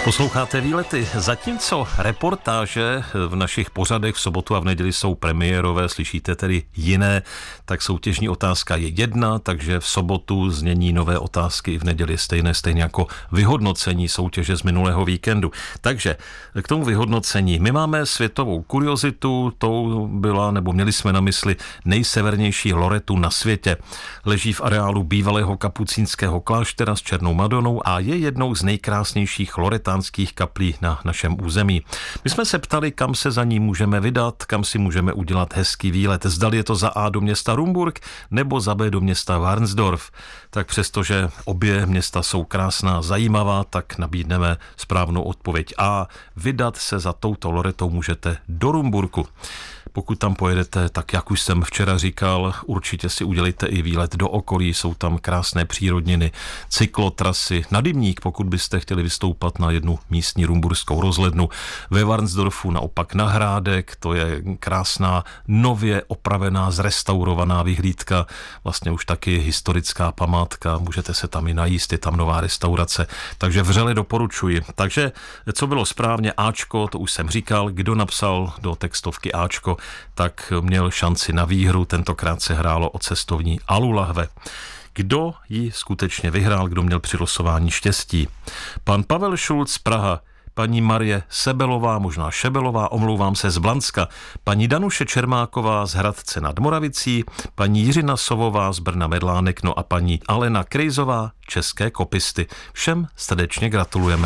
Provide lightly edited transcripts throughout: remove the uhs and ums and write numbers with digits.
Posloucháte Výlety. Zatímco reportáže v našich pořadech v sobotu a v neděli jsou premiérové, slyšíte tedy jiné, tak soutěžní otázka je jedna, takže v sobotu znění nové otázky i v neděli stejně jako vyhodnocení soutěže z minulého víkendu. Takže k tomu vyhodnocení. My máme světovou kuriozitu, tou byla, nebo měli jsme na mysli nejsevernější Loretu na světě. Leží v areálu bývalého kapucínského kláštera s černou Madonou a je jednou z nejkrásnějších loretánských kaplí na našem území. My jsme se ptali, kam se za ní můžeme vydat, kam si můžeme udělat hezký výlet. Zdali je to za A do města Rumburk nebo za B do města Varnsdorf. Tak přestože obě města jsou krásná, zajímavá, tak nabídneme správnou odpověď A. Vydat se za touto Loretou můžete do Rumburku. Pokud tam pojedete, tak jak už jsem včera říkal, určitě si udělejte i výlet do okolí, jsou tam krásné přírodniny, cyklotrasy, na Dybník, pokud byste chtěli vystoupat na jednu místní rumburskou rozhlednu. Ve Varnsdorfu naopak na Hrádek, to je krásná, nově opravená, zrestaurovaná vyhlídka, vlastně už taky historická památka, můžete se tam i najíst, je tam nová restaurace, takže vřele doporučuji. Takže co bylo správně, Ačko, to už jsem říkal, kdo napsal do textovky Ačko, tak měl šanci na výhru, tentokrát se hrálo o cestovní alulahve. Kdo ji skutečně vyhrál, kdo měl při losování štěstí? Pan Pavel Šulc, Praha, paní Marie Sebelová, možná Šebelová, omlouvám se, z Blanska, paní Danuše Čermáková z Hradce nad Moravicí, paní Jiřina Sovová z Brna Medlánek, no a paní Alena Krejzová, České Kopisty. Všem srdečně gratulujeme.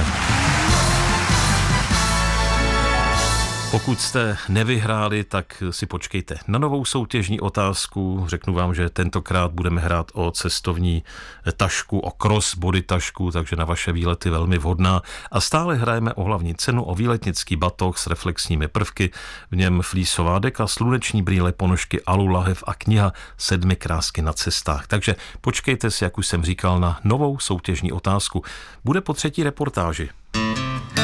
Pokud jste nevyhráli, tak si počkejte na novou soutěžní otázku. Řeknu vám, že tentokrát budeme hrát o cestovní tašku, o crossbody tašku, takže na vaše výlety velmi vhodná. A stále hrajeme o hlavní cenu, o výletnický batoh s reflexními prvky, v něm flísová deka, sluneční brýle, ponožky, alulahev a kniha 7 krásky na cestách. Takže počkejte si, jak už jsem říkal, na novou soutěžní otázku. Bude po třetí reportáži.